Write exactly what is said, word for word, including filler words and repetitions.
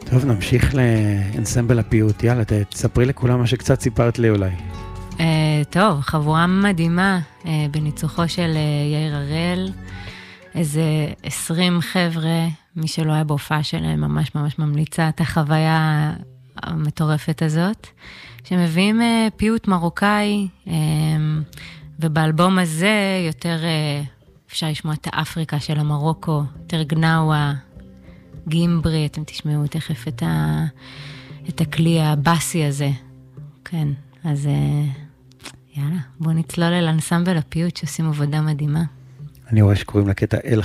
טוב, נמשיך לאנסמבל הפיוט. יאללה, תספרי לכולם מה שקצת סיפרת לי אולי. Uh, טוב, חבורה מדהימה uh, בניצוחו של uh, יאיר הראל. איזה עשרים חבר'ה, מי שלא היה בהופעה שלהם, ממש ממש ממליצה את החוויה המטורפת הזאת, שמביאים uh, פיוט מרוקאי, uh, ובאלבום הזה יותר uh, אפשר לשמוע את האפריקה של המרוקו, יותר גנאווה, גימברי, אתם תשמעו תכף את, ה, את הכלי הבאסי הזה. כן, אז יאללה, בואו נצלול אל אנסמבל הפיוט שעושים עבודה מדהימה. אני רואה שקוראים לקטע אל